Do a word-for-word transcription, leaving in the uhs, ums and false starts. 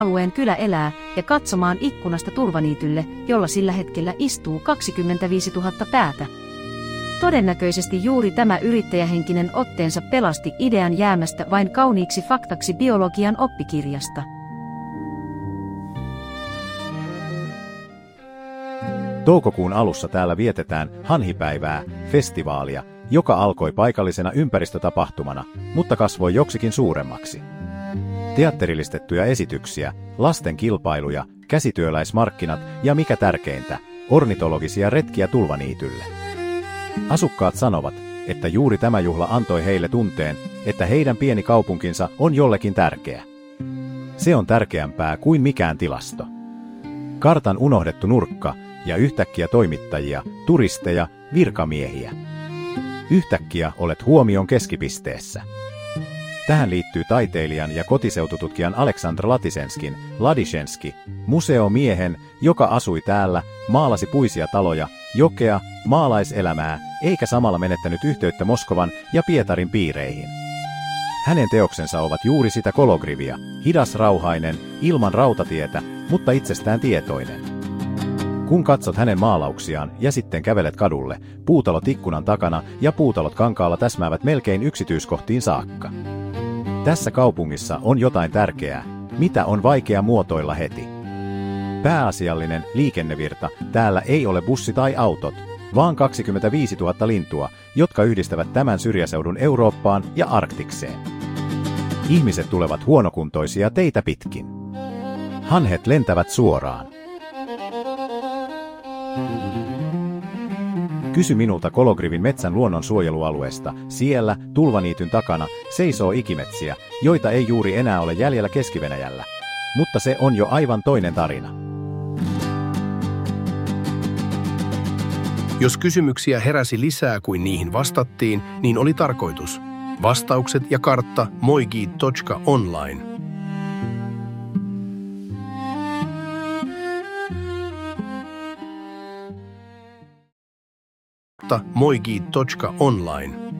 alueen kylä elää ja katsomaan ikkunasta turvaniitylle, jolla sillä hetkellä istuu kaksikymmentäviisituhatta päätä. Todennäköisesti juuri tämä yrittäjähenkinen otteensa pelasti idean jäämästä vain kauniiksi faktaksi biologian oppikirjasta. Toukokuun alussa täällä vietetään hanhipäivää, festivaalia, joka alkoi paikallisena ympäristötapahtumana, mutta kasvoi joksikin suuremmaksi. Teatterillistettuja esityksiä, lasten kilpailuja, käsityöläismarkkinat ja mikä tärkeintä, ornitologisia retkiä tulvaniitylle. Asukkaat sanovat, että juuri tämä juhla antoi heille tunteen, että heidän pieni kaupunkinsa on jollekin tärkeä. Se on tärkeämpää kuin mikään tilasto. Kartan unohdettu nurkka ja yhtäkkiä toimittajia, turisteja, virkamiehiä. Yhtäkkiä olet huomion keskipisteessä. Tähän liittyy taiteilijan ja kotiseutututkijan Aleksandr Latisenskin, Ladishenski, museomiehen, joka asui täällä, maalasi puisia taloja, jokea, maalaiselämää, eikä samalla menettänyt yhteyttä Moskovan ja Pietarin piireihin. Hänen teoksensa ovat juuri sitä kologrivia, hidas rauhainen, ilman rautatietä, mutta itsestään tietoinen. Kun katsot hänen maalauksiaan ja sitten kävelet kadulle, puutalot ikkunan takana ja puutalot kankaalla täsmäävät melkein yksityiskohtiin saakka. Tässä kaupungissa on jotain tärkeää, mitä on vaikea muotoilla heti. Pääasiallinen liikennevirta täällä ei ole bussi tai autot, vaan kaksikymmentäviisituhatta lintua, jotka yhdistävät tämän syrjäseudun Eurooppaan ja Arktikseen. Ihmiset tulevat huonokuntoisia teitä pitkin. Hanhet lentävät suoraan. Kysy minulta Kologrivin metsän luonnonsuojelualueesta. Siellä, tulvaniityn takana, seisoo ikimetsiä, joita ei juuri enää ole jäljellä Keski-Venäjällä. Mutta se on jo aivan toinen tarina. Jos kysymyksiä heräsi lisää kuin niihin vastattiin, niin oli tarkoitus. Vastaukset ja kartta moigi piste online. moigi piste online.